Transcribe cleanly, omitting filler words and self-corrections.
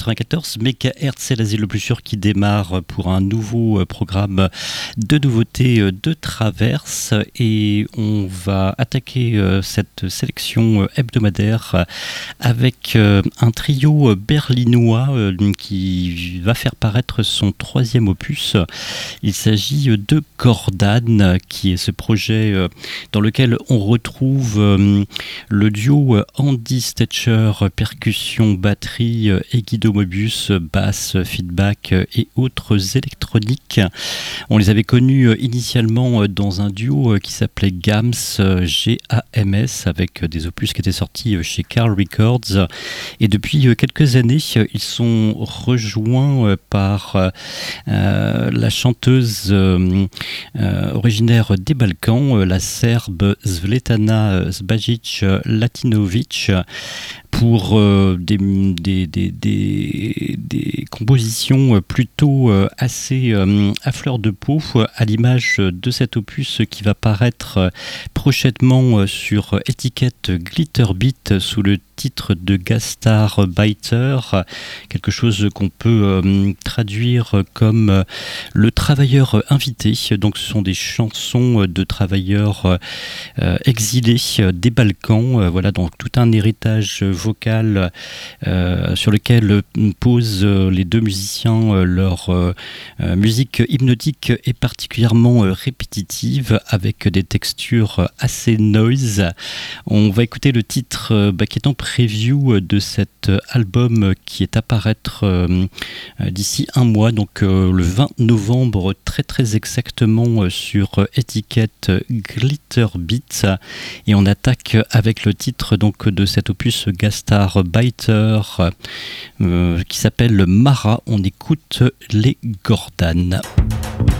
94 MHz, c'est l'asile le plus sûr qui démarre pour un nouveau programme de nouveautés de Traverse, et on va attaquer cette sélection hebdomadaire avec un trio berlinois qui va faire paraître son troisième opus. Il s'agit de Gordan, qui est ce projet dans lequel on retrouve le duo Andy Stetcher, percussion, batterie, et Guido Mobius, basse, feedback et autres électroniques. On les avait connus initialement dans un duo qui s'appelait Gams, G-A-M-S, avec des opus qui étaient sortis chez Carl Records. Et depuis quelques années, ils sont rejoints par la chanteuse originaire des Balkans, la Serbe Svetlana Zbajic-Latinovic, pour des compositions plutôt assez à fleur de peau, à l'image de cet opus qui va paraître prochainement sur étiquette Glitterbeat sous le titre de Gastarbeiter, quelque chose qu'on peut traduire comme le travailleur invité. Donc ce sont des chansons de travailleurs exilés des Balkans. Voilà donc tout un héritage vocal sur lequel posent les deux musiciens leur musique hypnotique et particulièrement répétitive, avec des textures assez noise. On va écouter le titre qui est en preview de cet album qui est à paraître d'ici un mois, donc le 20 novembre très très exactement, sur étiquette Glitterbeat, et on attaque avec le titre donc de cet opus Gastarbeiter qui s'appelle Mara. On écoute les Gordan.